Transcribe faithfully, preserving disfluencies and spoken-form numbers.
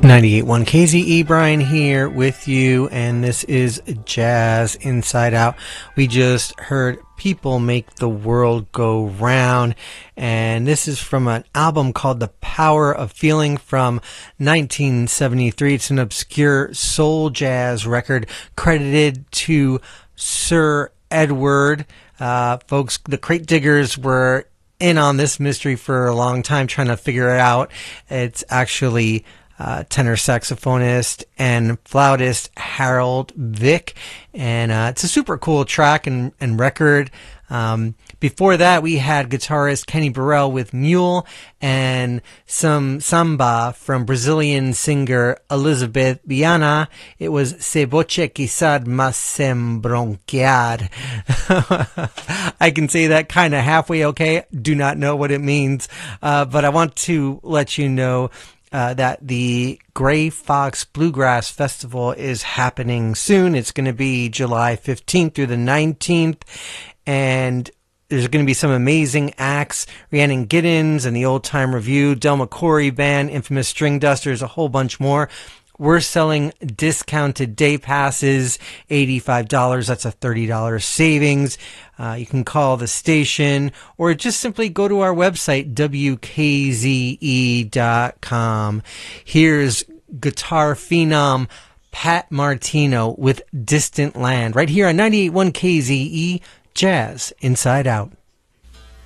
ninety-eight point one K Z E, Brian here with you, and this is Jazz Inside Out. We just heard People Make the World Go Round, and this is from an album called The Power of Feeling from nineteen seventy-three. It's an obscure soul jazz record credited to Sir Edward. Uh, folks, the Crate Diggers were in on this mystery for a long time, trying to figure it out. It's actually Uh, tenor saxophonist and flautist Harold Vick, and uh, it's a super cool track and, and record. Um, before that, we had guitarist Kenny Burrell with Mule and some samba from Brazilian singer Elizabeth Viana. It was Se Voce Quizá Mas Sem Bronquear. I can say that kind of halfway okay. Do not know what it means, uh, but I want to let you know Uh, that the Gray Fox Bluegrass Festival is happening soon. It's going to be July fifteenth through the nineteenth, and there's going to be some amazing acts. Rhiannon Giddens and the Old Time Review, Del McCoury Band, Infamous String Dusters, a whole bunch more. We're selling discounted day passes, eighty-five dollars. That's a thirty dollars savings. Uh, you can call the station or just simply go to our website, W K Z E dot com. Here's guitar phenom Pat Martino with Distant Land right here on ninety-eight point one K Z E, Jazz Inside Out.